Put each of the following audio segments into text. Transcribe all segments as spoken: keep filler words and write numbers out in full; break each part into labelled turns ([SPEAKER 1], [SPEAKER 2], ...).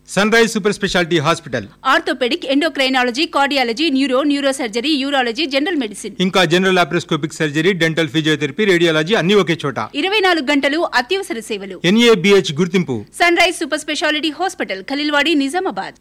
[SPEAKER 1] Sun rise super speciality hospital,
[SPEAKER 2] orthopaedic, endocrinology, cardiology, neuro, neuro surgery, urology, general medicine,
[SPEAKER 1] ఇంకా general laparoscopic surgery, dental, physiotherapy, radiology అన్ని ఒకే చోట.
[SPEAKER 2] ఇరవై నాలుగు గంటలు అత్యవసర సేవలు.
[SPEAKER 1] ఎన్ఏబిహెచ్ గుర్తింపు.
[SPEAKER 2] Sun rise super speciality hospital, Khaleelwadi, Nizamabad.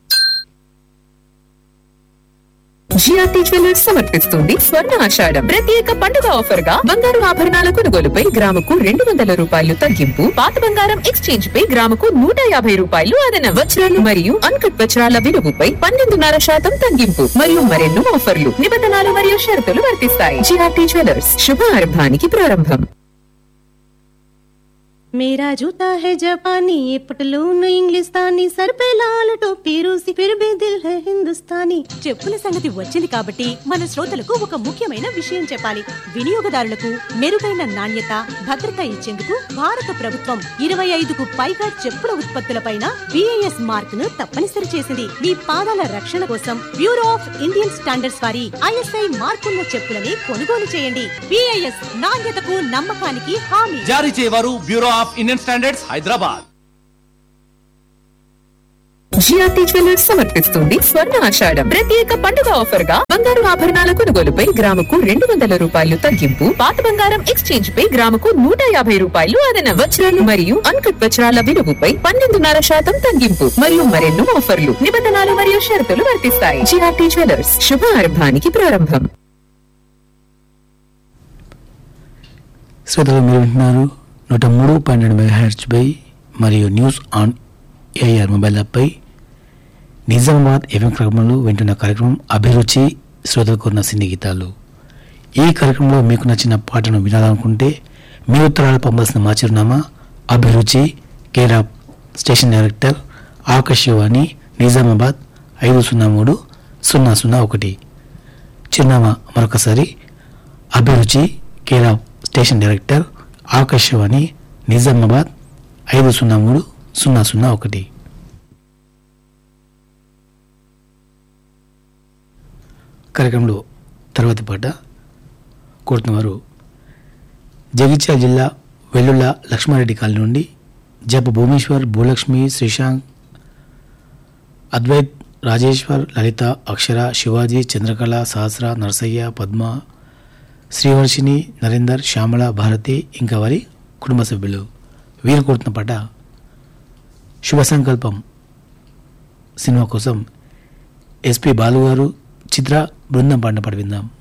[SPEAKER 3] GRT jewellers సమర్పిస్తుంది స్వర్ణ ఆషాఢం ప్రత్యేక పండుగ ఆఫర్ గా బంగారు ఆభరణాల కొనుగోలుపై గ్రాముకు రెండు వందల రూపాయలు తగ్గింపు, పాత బంగారం ఎక్స్చేంజ్ పై గ్రాముకు నూట యాభై రూపాయలు అదన, వజ్రాలు మరియు అన్కట్ వజ్రాల విలువపై పన్నెండున్నర శాతం తగ్గింపు మరియు మరెన్నో ఆఫర్లు, నిబంధనలు మరియు షరతులు వర్తిస్తాయి. జిఆర్టీ జ్యువెలర్స్, శుభారంభానికి ప్రారంభం.
[SPEAKER 4] मेरा जूता है जापानी, ये पटलून इंग्लिस्तानी, सर पे लाल टोपी रूसी, फिर भी दिल है हिंदुस्तानी. చెప్పుల సంగతి వచ్చింది కాబట్టి మన శ్రోతలకు ఒక ముఖ్యమైన విషయం చెప్పాలి. వినియోగదారులకు మెరుగైన నాణ్యత, భద్రత ఇచ్చేందుకు భారత ప్రభుత్వం ఇరవై ఐదుకు పైగా చెప్పుల ఉత్పత్తులపైన బిఐఎస్ మార్క్ ను తప్పనిసరి చేసింది. మీ పాదాల రక్షణ కోసం బ్యూరో ఆఫ్ ఇండియన్ స్టాండర్డ్స్ వారి ఐఎస్ఐ మార్కున్న చెప్పులని కొనుగోలు చేయండి. బిఐఎస్ నాణ్యతకు, నమ్మకానికి హామీ.
[SPEAKER 5] జారీ చేయవారు bureau of Indian standards, Hyderabad.
[SPEAKER 3] GRT jewellers సమర్పిస్తుంది స్వర్ణ ఆషాఢం ప్రత్యేక పండుగ ఆఫర్ గా బంగారు ఆభరణాల కొనుగోలుపై గ్రాముకు రెండు వందల రూపాయలు తగ్గింపు, పాత బంగారం ఎక్స్చేంజ్ పై గ్రాముకు నూట యాభై రూపాయలు అదన, వజ్రాలు మరియు అన్కట్ వజ్రాల విలువపై పన్నెండున్నర శాతం తగ్గింపు మరియు మరెన్నో ఆఫర్లు, నిబంధనలు మరియు షరతులు వర్తిస్తాయి. జిఆర్టీ జ్యువెలర్స్, శుభారంభానికి ప్రారంభం.
[SPEAKER 6] శ్రోతలు మీరు వింటున్నారు నూట మూడు పాయింట్ రెండు మెగాహెర్ట్జ్ పై మరియు news on AR mobile యాప్పై Nizamabad FM కార్యక్రమంలో వింటున్న కార్యక్రమం అభిరుచి. శ్రోతలు కోరిన సినీ గీతాలు. ఈ కార్యక్రమంలో మీకు నచ్చిన పాటను వినాలనుకుంటే మీ ఉత్తరాలు పంపాల్సిన మా చిరునామా అభిరుచి, care of station director, Akashvani, Nizamabad ఐదు సున్నా మూడు సున్నా సున్నా ఒకటి. చిరునామా మరొకసారి అభిరుచి, care of station director, Akashvani, Nizamabad ఐదు సున్నా మూడు సున్నా సున్నా ఒకటి. కార్యక్రమంలో తర్వాతి పాట కోరుతున్నవారు జగిత్యాల జిల్లా వెల్లుల లక్ష్మారెడ్డి కాలనీ నుండి జప భూమేశ్వర్, భూలక్ష్మి, శ్రీశాంక్, అద్వైత్, రాజేశ్వర్, లలిత, అక్షర, శివాజీ, చంద్రకళ, సహస్ర, నరసయ్య, పద్మ, శ్రీవర్షిని, నరేందర్, శ్యామల, భారతి ఇంకా వారి కుటుంబ సభ్యులు. వీరు కోరుతున్న పాట శుభ సంకల్పం సినిమా కోసం ఎస్పి బాలు గారు, చిత్ర బృందం పాడిన పాట విందాం.